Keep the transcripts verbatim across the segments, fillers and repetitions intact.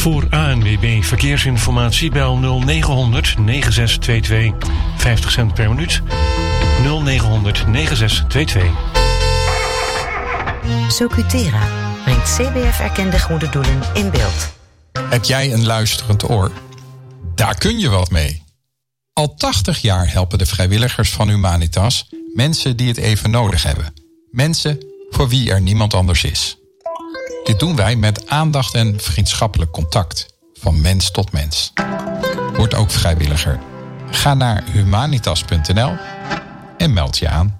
Voor A N W B Verkeersinformatie bel nul negen honderd negen zes twee twee. vijftig cent per minuut. nul negen honderd negen zes twee twee. Socutera brengt C B F-erkende goede doelen in beeld. Heb jij een luisterend oor? Daar kun je wat mee. Al tachtig jaar helpen de vrijwilligers van Humanitas mensen die het even nodig hebben. Mensen voor wie er niemand anders is. Dit doen wij met aandacht en vriendschappelijk contact. Van mens tot mens. Word ook vrijwilliger. Ga naar humanitas punt n l en meld je aan.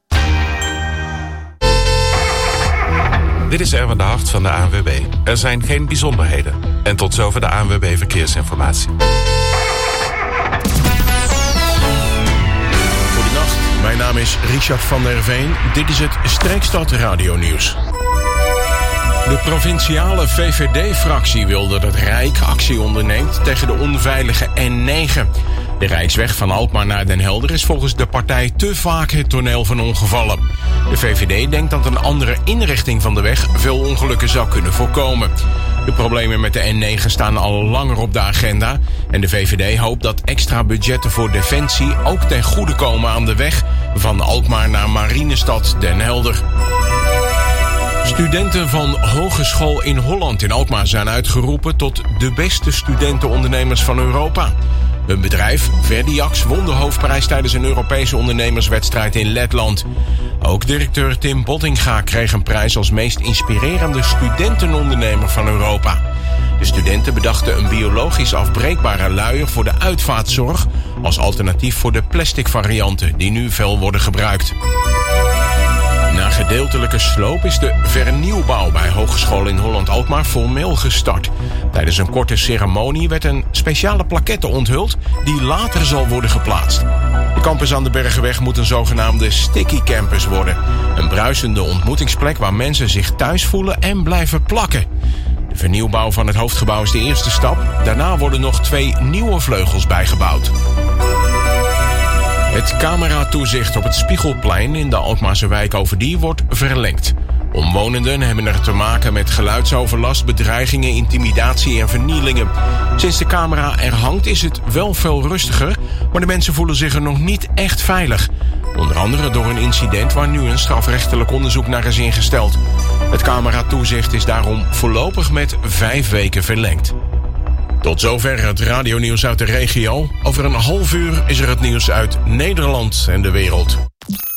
Dit is Erwin de Hart van de A N W B. Er zijn geen bijzonderheden. En tot zover de A N W B Verkeersinformatie. Goedenacht, mijn naam is Richard van der Veen. Dit is het Streekstad Radio Nieuws. De provinciale V V D-fractie wil dat het Rijk actie onderneemt tegen de onveilige N negen. De Rijksweg van Alkmaar naar Den Helder is volgens de partij te vaak het toneel van ongevallen. De V V D denkt dat een andere inrichting van de weg veel ongelukken zou kunnen voorkomen. De problemen met de N negen staan al langer op de agenda en de V V D hoopt dat extra budgetten voor defensie ook ten goede komen aan de weg van Alkmaar naar Marinestad Den Helder. Studenten van Hogeschool in Holland in Alkmaar zijn uitgeroepen tot de beste studentenondernemers van Europa. Hun bedrijf, Verdiax, won de hoofdprijs tijdens een Europese ondernemerswedstrijd in Letland. Ook directeur Tim Bottinga kreeg een prijs als meest inspirerende studentenondernemer van Europa. De studenten bedachten een biologisch afbreekbare luier voor de uitvaartzorg als alternatief voor de plastic varianten die nu veel worden gebruikt. Na gedeeltelijke sloop is de vernieuwbouw bij Hogeschool in Holland-Alkmaar formeel gestart. Tijdens een korte ceremonie werd een speciale plaquette onthuld die later zal worden geplaatst. De campus aan de Bergenweg moet een zogenaamde sticky campus worden. Een bruisende ontmoetingsplek waar mensen zich thuis voelen en blijven plakken. De vernieuwbouw van het hoofdgebouw is de eerste stap. Daarna worden nog twee nieuwe vleugels bijgebouwd. Het cameratoezicht op het Spiegelplein in de Alkmaarse wijk Overdier wordt verlengd. Omwonenden hebben er te maken met geluidsoverlast, bedreigingen, intimidatie en vernielingen. Sinds de camera er hangt is het wel veel rustiger, maar de mensen voelen zich er nog niet echt veilig. Onder andere door een incident waar nu een strafrechtelijk onderzoek naar is ingesteld. Het cameratoezicht is daarom voorlopig met vijf weken verlengd. Tot zover het radionieuws uit de regio. Over een half uur is er het nieuws uit Nederland en de wereld.